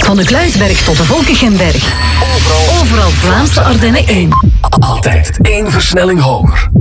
Van de Kluisberg tot de Volkichenberg. Overal Vlaamse Ardennen 1. Altijd 1 versnelling hoger.